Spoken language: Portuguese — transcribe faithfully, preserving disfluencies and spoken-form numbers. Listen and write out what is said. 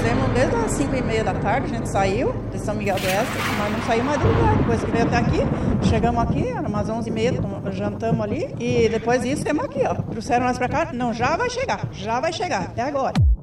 fizemos desde as cinco e meia da tarde, a gente saiu de São Miguel do Oeste, mas não saiu mais do lugar. Depois que veio até aqui, chegamos aqui, eram umas onze e meia, jantamos ali, e depois disso, temos aqui, ó. Trouxeram nós pra cá, não, já vai chegar, já vai chegar, até agora.